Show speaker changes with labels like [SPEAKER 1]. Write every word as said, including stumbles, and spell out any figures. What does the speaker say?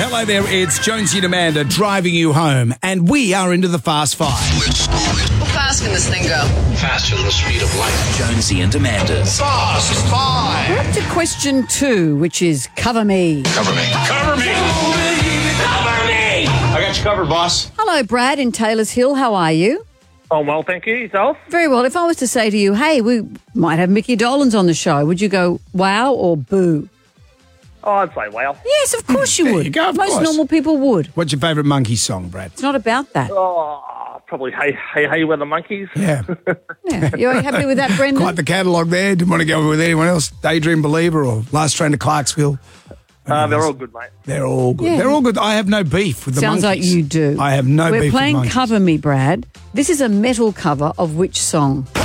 [SPEAKER 1] Hello there, it's Jonesy and Amanda driving you home, and we are into the Fast Five.
[SPEAKER 2] How fast can this thing go?
[SPEAKER 3] Faster than the speed of light.
[SPEAKER 4] Jonesy and Amanda's
[SPEAKER 3] Fast Five.
[SPEAKER 5] We're up to question two, which is cover me.
[SPEAKER 3] Cover me. Cover me. Cover me. I got you covered, boss.
[SPEAKER 5] Hello, Brad in Taylor's Hill. How are you?
[SPEAKER 6] Oh, well, thank you. Yourself?
[SPEAKER 5] Very well. If I was to say to you, hey, we might have Mickey Dolenz on the show, would you go wow or boo?
[SPEAKER 6] Oh, I'd say well.
[SPEAKER 5] Yes, of course you
[SPEAKER 1] There
[SPEAKER 5] would.
[SPEAKER 1] you go, of
[SPEAKER 5] Most
[SPEAKER 1] course.
[SPEAKER 5] normal people would.
[SPEAKER 1] What's your favourite monkey song, Brad?
[SPEAKER 5] It's not about that.
[SPEAKER 6] Oh, probably Hey, Hey, Hey, We're the Monkeys.
[SPEAKER 1] Yeah,
[SPEAKER 5] Yeah. You're happy with that, Brendan?
[SPEAKER 1] quite the catalogue there. Didn't want to go with anyone else. Daydream Believer or Last Train to Clarksville.
[SPEAKER 6] Uh, they're all good, mate.
[SPEAKER 1] They're all good.
[SPEAKER 5] Yeah.
[SPEAKER 1] They're all good. I have no beef with the
[SPEAKER 5] Sounds like
[SPEAKER 1] monkeys.
[SPEAKER 5] you do.
[SPEAKER 1] I have no
[SPEAKER 5] We're
[SPEAKER 1] beef
[SPEAKER 5] playing
[SPEAKER 1] with monkeys.
[SPEAKER 5] Cover Me, Brad. This is a metal cover of which song?